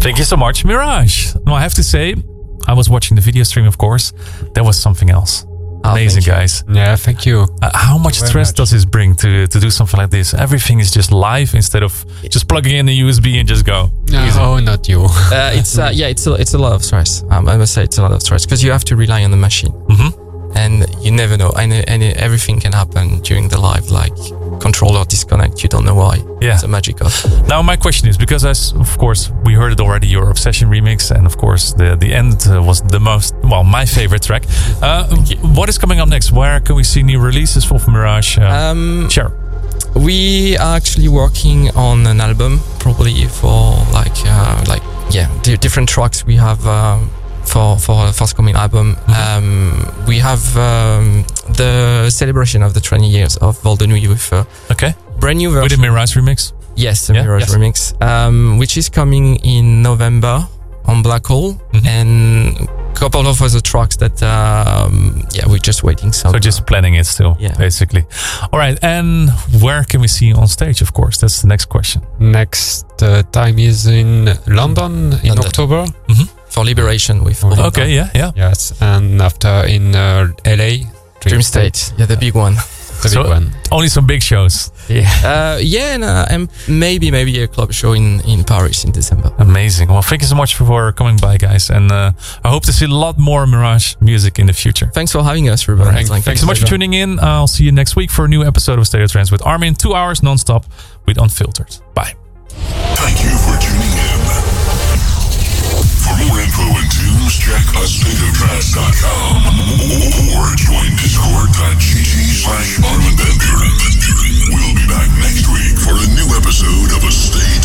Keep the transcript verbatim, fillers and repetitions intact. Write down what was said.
Thank you so much, Mirage. No, I have to say, I was watching the video stream, of course. That was something else. Oh, Amazing, guys. Yeah, thank you. Uh, how much stress much. does this bring to to do something like this? Everything is just live instead of just plugging in the U S B and just go. No, oh, not you. Uh, it's uh, yeah, it's a, it's a lot of stress. Um, I must say it's a lot of stress because you have to rely on the machine, Mm-hmm. and you never know. And, and everything can happen during the live, like controller disconnect. You don't know why. Yeah. It's a magic of. Now my question is, because as of course we heard it already, your Obsession remix, and of course the the end uh, was the most, well, my favorite track. Uh, what is coming up next? Where can we see new releases for Mirage? Uh, Um, share. We are actually working on an album, probably for like uh, like yeah, di- different tracks we have uh, for for a forthcoming album. Mm-hmm. Um, we have um, the celebration of the twenty years of Vol de Nuit with a Okay. brand new With version. the Mirage remix. Yes, the Yeah, Mirage yes. remix, um, which is coming in November on Black Hole, Mhm. and a couple of other tracks that um, yeah, we're just waiting. Some So just planning it still, Yeah. basically. All right. And where can we see you on stage? Of course, that's the next question. Next uh, time is in London in London. October. for Liberation with Okay. Okay. Yeah. Yeah. Yes, and after in uh, L A, Dream State. Yeah, the big one. the So- big one. Only some big shows. Yeah. Uh, yeah, and, uh, and maybe maybe a club show in, in Paris in December. Amazing. Well, thank you so much for coming by, guys. And uh, I hope to see a lot more Mirage music in the future. Thanks for having us, Ruben. Thanks- Like, Thanks so much for tuning in. I'll see you next week for a new episode of Stereo Trance with Armin. Two hours non-stop with Unfiltered. Bye. Thank you for tuning in. For more info and tunes, check us stereotrance dot com or join discord.gg slash Armin Van Buren. We'll be back next week for a new episode of A State